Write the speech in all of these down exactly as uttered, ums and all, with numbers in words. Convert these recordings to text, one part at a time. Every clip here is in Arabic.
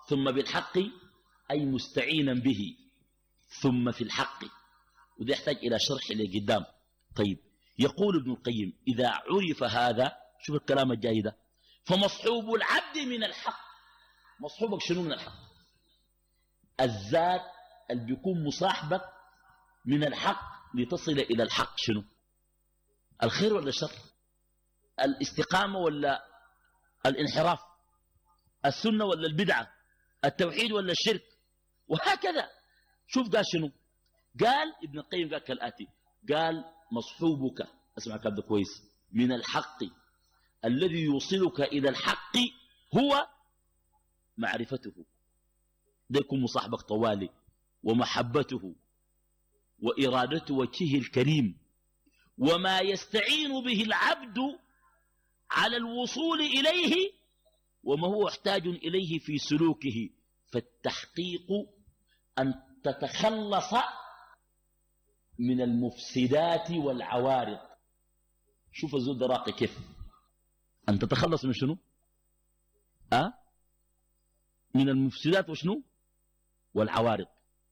ثم بالحق أي مستعينا به ثم في الحق، وده يحتاج إلى شرح لقدام. طيب، يقول ابن القيم إذا عرف هذا، شوف الكلام الجاي ده، فمصحوب العبد من الحق. مصحوبك شنو من الحق؟ الذات اللي بيكون مصاحبك من الحق لتصل إلى الحق شنو؟ الخير ولا الشر؟ الاستقامة ولا الانحراف؟ السنة ولا البدعة؟ التوحيد ولا الشرك؟ وهكذا. شوف قال شنو؟ قال ابن القيم قال كالآتي، قال مصحوبك، اسمع كلام ده كويس، من الحق الذي يوصلك إلى الحق هو معرفته، ده يكون مصاحبك طوالي، ومحبته وإرادة وجهه الكريم، وما يستعين به العبد على الوصول إليه وما هو يحتاج إليه في سلوكه. فالتحقيق أن تتخلص من المفسدات والعوارض. شوف الزول ده راقي كيف، أن تتخلص من شنو؟ أه؟ من المفسدات وشنو؟ والعوارض.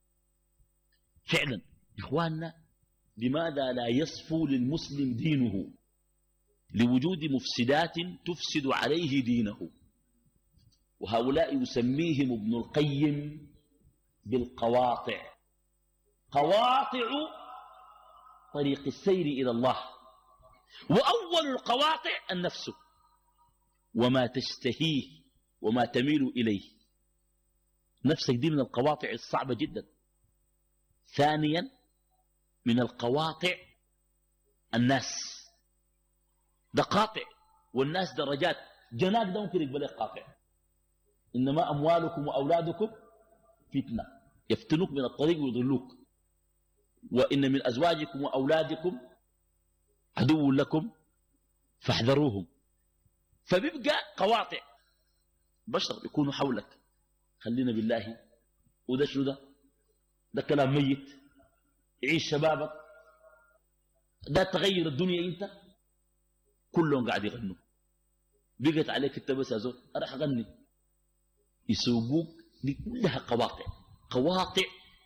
فعلا إخواننا، لماذا لا يصفو للمسلم دينه؟ لوجود مفسدات تفسد عليه دينه. وهؤلاء يسميهم ابن القيم بالقواطع، قواطع طريق السير إلى الله. وأول القواطع النفس وما تشتهيه وما تميل إليه. نفسك دي من القواطع الصعبة جدا. ثانيا من القواطع الناس، ده قاطع، والناس درجات. جناك ده ممكن يقبل قاطع. إنما أموالكم وأولادكم فتنة يفتنوك من الطريق ويضلوك، وإن من أزواجكم وأولادكم عدو لكم فاحذروهم. فبيبقى قواطع بشر يكونوا حولك. خلينا بالله، وده شنو ده؟ ده كلام ميت. عيش شبابك، ده تغير الدنيا. انت كلهم قاعد يغنوا، بقت عليك انت بس يا زول اروح اغني، يسوقوك. دي كلها قواطع، قواطع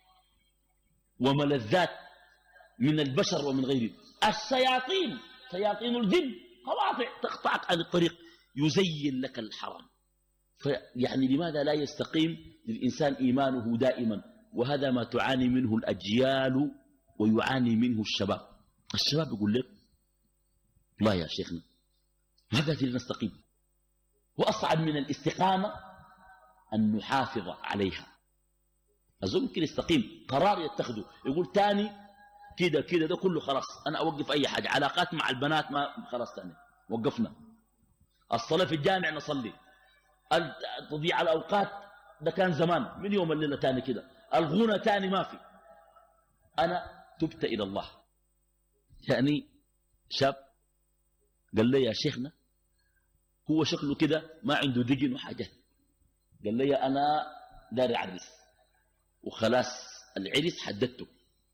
وملذات من البشر ومن غيرهم. الشياطين، شياطين الجن، قواطع تقطعك عن الطريق، يزين لك الحرام. فيعني لماذا لا يستقيم للإنسان إيمانه دائما؟ وهذا ما تعاني منه الأجيال ويعاني منه الشباب. الشباب يقول لك لا يا شيخنا، ماذا في نستقيم؟ وأصعب من الاستقامة أن نحافظ عليها. أظن ممكن يستقيم، قرار يتخذه، يقول تاني كده كده ده كله خلاص، أنا أوقف أي حاجة. علاقات مع البنات ما خلاص، تاني وقفنا. الصلاة في الجامع نصلي، تضيع الأوقات ده كان زمان، من يوم الليلة تاني كده. الغنى تاني ما في. أنا تبت إلى الله. يعني شاب قال لي يا شيخنا، هو شكله كده ما عنده دقن وحاجة، قال لي أنا داري عرس، وخلاص العرس حددته،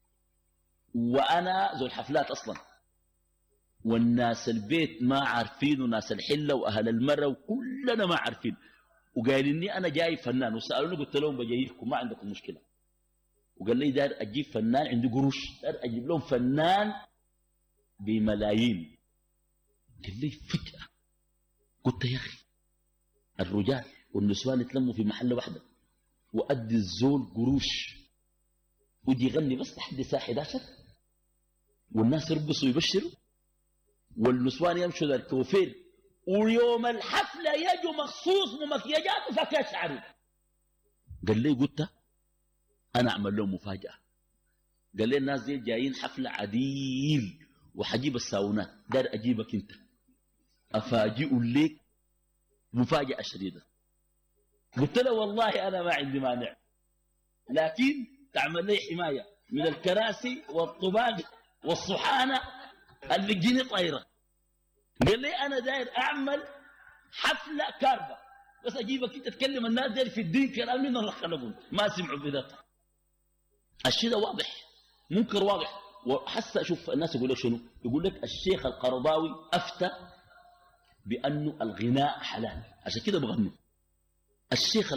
وأنا ذو الحفلات أصلا، والناس البيت ما عارفين، وناس الحلة وأهل المرة وكلنا ما عارفين. وقال إني أنا جاي فنان، وسألوني قلت لهم بجيكم ما عندكم مشكلة. وقال لي دار أجيب فنان عنده قروش، دار أجيب لهم فنان بملايين. قال لي فجأة قلت يا أخي، الرجال والنسوان يتلموا في محل واحدة، وأدي الزول قروش ودي يغني بس لحد الساعة إحدى عشر، والناس يرقصوا ويبشروا، والنسوان يمشوا ذا الكوفير، ويوم الحفلة يجوا مخصوص ممكيجات وفكاش شعري. قال لي قلت أنا أعمل لهم مفاجأة. قال لي الناس دي جايين حفلة عديل وحجيب الساونات، دار أجيبك أنت أفاجئ لك مفاجأة شديدة. قلت له والله أنا ما عندي مانع، لكن تعمل لي حماية من الكراسي والطباق والصحانة اللي تجيني طايرة. قال لي أنا داير أعمل حفلة كاربة، بس أجيبك أنت تتكلم الناس داير في الدين كلام من الله خلقون ما سمعوا بذاته. الشيء ده واضح، منكر واضح. وحس أشوف الناس يقول لك شنو؟ يقول لك الشيخ القرضاوي أفتى بأنه الغناء حلال، عشان كده بغنوا. الشيخ